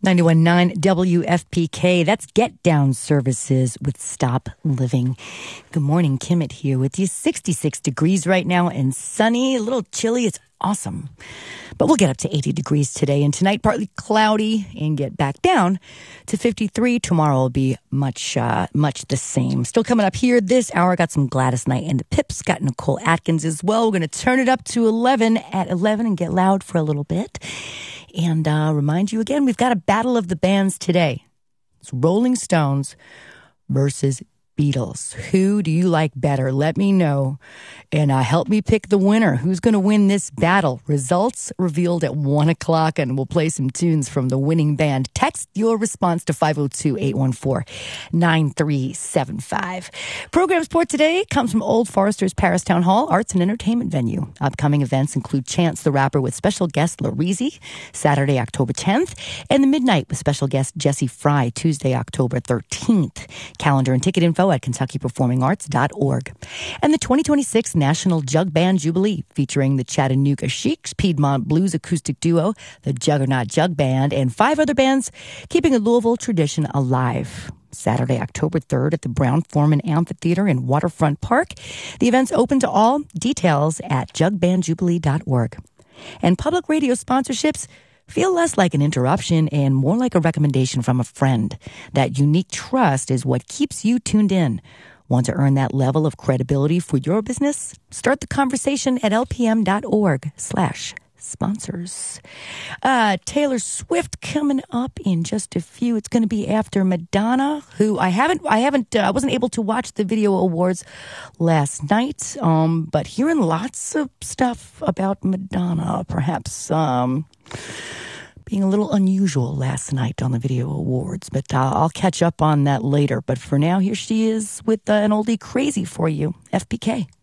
91.9 WFPK. That's Get Down Services with Stop Living. Good morning, Kimmett here with you. 66 degrees right now and sunny, a little chilly. It's awesome. But we'll get up to 80 degrees today, and tonight partly cloudy and get back down to 53. Tomorrow will be much the same. Still coming up here this hour, got some Gladys Knight and the Pips, got Nicole Atkins as well. We're going to turn it up to 11 at 11 and get loud for a little bit. And remind you again, we've got a battle of the bands today. It's Rolling Stones versus Beatles. Who do you like better? Let me know. And help me pick the winner. Who's going to win this battle? Results revealed at 1 o'clock, and we'll play some tunes from the winning band. Text your response to 502-814-9375. Program support today comes from Old Foresters Paris Town Hall, arts and entertainment venue. Upcoming events include Chance the Rapper with special guest Lareezy, Saturday, October 10th, and The Midnight with special guest Jesse Fry, Tuesday, October 13th. Calendar and ticket info at KentuckyPerformingArts.org. And the 2026 National Jug Band Jubilee, featuring the Chattanooga Sheiks, Piedmont Blues acoustic duo, the Juggernaut Jug Band, and 5 other bands keeping a Louisville tradition alive. Saturday, October 3rd at the Brown-Forman Amphitheater in Waterfront Park. The event's open to all. Details at jugbandjubilee.org. And public radio sponsorships feel less like an interruption and more like a recommendation from a friend. That unique trust is what keeps you tuned in. Want to earn that level of credibility for your business? Start the conversation at lpm.org/sponsors. Taylor Swift coming up in just a few. It's going to be after Madonna, who I wasn't able to watch the video awards last night, but hearing lots of stuff about Madonna, perhaps being a little unusual last night on the video awards, but I'll catch up on that later. But for now, here she is with an oldie crazy for you, FPK.